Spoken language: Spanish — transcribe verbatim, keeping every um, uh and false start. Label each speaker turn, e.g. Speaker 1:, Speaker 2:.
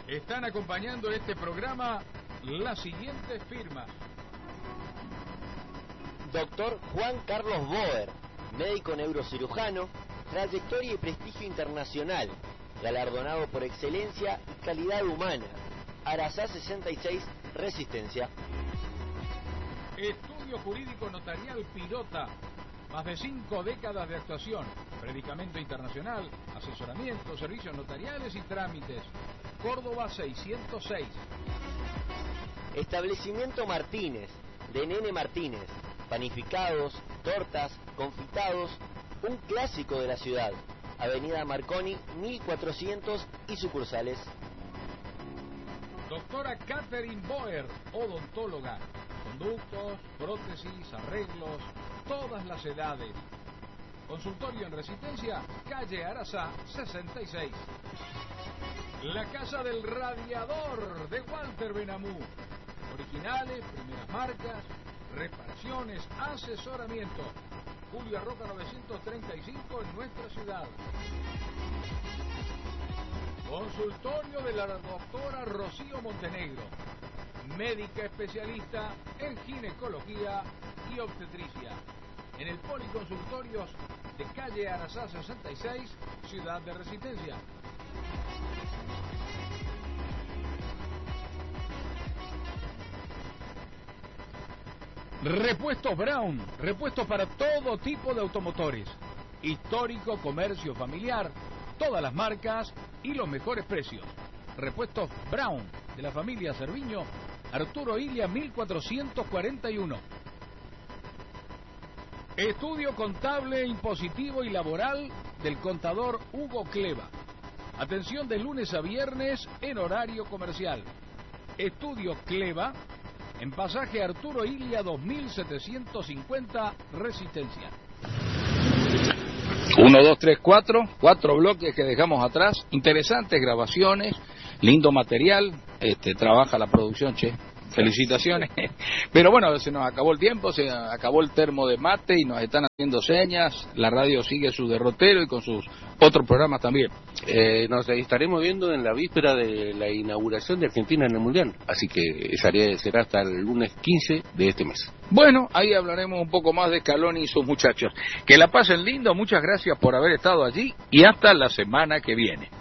Speaker 1: Están acompañando este programa las siguientes firmas.
Speaker 2: Doctor Juan Carlos Boer, médico neurocirujano, trayectoria y prestigio internacional, galardonado por excelencia y calidad humana. Arasá sesenta y seis, Resistencia.
Speaker 1: Estudio Jurídico Notarial Pirota, más de cinco décadas de actuación, predicamento internacional, asesoramiento, servicios notariales y trámites. Córdoba seiscientos seis.
Speaker 2: Establecimiento Martínez, de Nene Martínez, panificados, tortas, confitados, un clásico de la ciudad. Avenida Marconi mil cuatrocientos y sucursales.
Speaker 1: Doctora Catherine Boer, odontóloga, conductos, prótesis, arreglos, todas las edades. Consultorio en Resistencia, calle Arasá sesenta y seis. La Casa del Radiador de Walter Benamú. Originales, primeras marcas, reparaciones, asesoramiento. Julio Roca novecientos treinta y cinco en nuestra ciudad. Consultorio de la doctora Rocío Montenegro, médica especialista en ginecología y obstetricia, en el Policonsultorios de calle Arasá sesenta y seis, Ciudad de Resistencia. Repuestos Brown, repuestos para todo tipo de automotores, histórico, comercio familiar, todas las marcas y los mejores precios. Repuestos Brown, de la familia Cerviño, Arturo Ilia mil cuatrocientos cuarenta y uno. Estudio contable, impositivo y laboral del contador Hugo Cleva. Atención de lunes a viernes en horario comercial. Estudio Cleva, en pasaje Arturo Ilia dos mil setecientos cincuenta, Resistencia. Uno, dos, tres, cuatro, cuatro bloques que dejamos atrás, interesantes grabaciones, lindo material, este, trabaja la producción, che, felicitaciones. Pero bueno, se nos acabó el tiempo, se acabó el termo de mate y nos están haciendo señas, la radio sigue su derrotero y con sus otros programas también.
Speaker 3: Eh, nos estaremos viendo en la víspera de la inauguración de Argentina en el Mundial, así que será hasta el lunes quince de este mes.
Speaker 1: Bueno, ahí hablaremos un poco más de Scaloni y sus muchachos. Que la pasen lindo, muchas gracias por haber estado allí y hasta la semana que viene.